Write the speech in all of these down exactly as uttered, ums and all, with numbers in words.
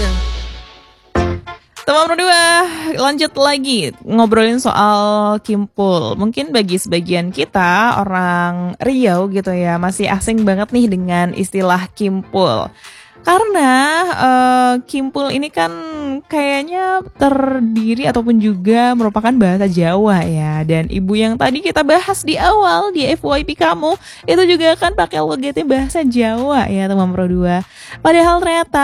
Teman berdua, lanjut lagi ngobrolin soal Kimpul. Mungkin bagi sebagian kita orang Riau gitu ya, masih asing banget nih dengan istilah Kimpul. Karena eh, Kimpul ini kan kayaknya terdiri ataupun juga merupakan bahasa Jawa ya. Dan ibu yang tadi kita bahas di awal di F Y P kamu itu juga kan pakai logatnya bahasa Jawa ya teman Pro dua. Padahal ternyata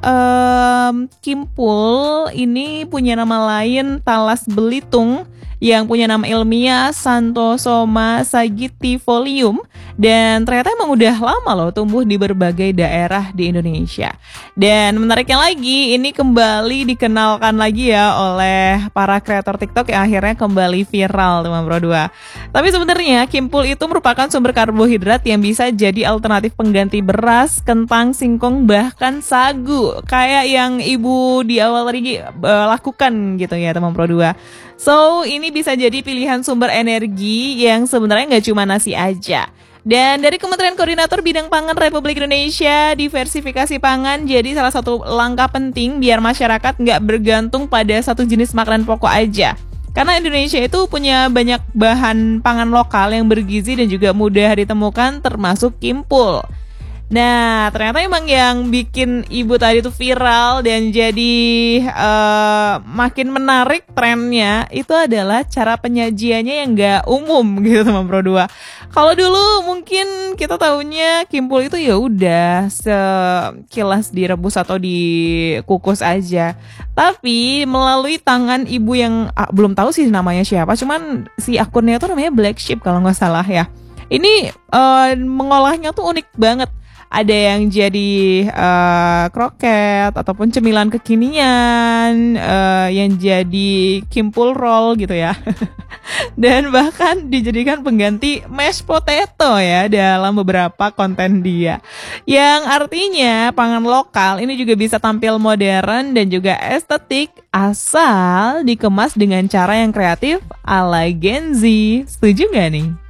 em, Kimpul ini punya nama lain Talas Belitung yang punya nama ilmiah Santosoma sagitifolium, dan ternyata emang udah lama loh tumbuh di berbagai daerah di Indonesia. Dan menariknya lagi, ini kembali dikenalkan lagi ya oleh para kreator TikTok yang akhirnya kembali viral teman Pro dua. Tapi sebenarnya Kimpul itu merupakan sumber karbohidrat yang bisa jadi alternatif pengganti beras, kentang, singkong, bahkan sagu. Kayak yang ibu di awal tadi uh, lakukan gitu ya teman Pro dua. So, ini bisa jadi pilihan sumber energi yang sebenarnya nggak cuma nasi aja. Dan dari Kementerian Koordinator Bidang Pangan Republik Indonesia, diversifikasi pangan jadi salah satu langkah penting biar masyarakat nggak bergantung pada satu jenis makanan pokok aja. Karena Indonesia itu punya banyak bahan pangan lokal yang bergizi dan juga mudah ditemukan, termasuk Kimpul. Nah, ternyata emang yang bikin ibu tadi tuh viral dan jadi uh, makin menarik trennya itu adalah cara penyajiannya yang gak umum gitu teman Pro dua. Kalau dulu mungkin kita tahunya Kimpul itu ya udah sekilas direbus atau dikukus aja. Tapi melalui tangan ibu yang ah, belum tahu sih namanya siapa, cuman si akunnya tuh namanya Black Sheep kalau nggak salah ya. Ini uh, mengolahnya tuh unik banget. Ada yang jadi uh, kroket ataupun cemilan kekinian, uh, yang jadi Kimpul roll gitu ya. Dan bahkan dijadikan pengganti mashed potato ya dalam beberapa konten dia. Yang artinya pangan lokal ini juga bisa tampil modern dan juga estetik asal dikemas dengan cara yang kreatif ala Gen Z. Setuju gak nih?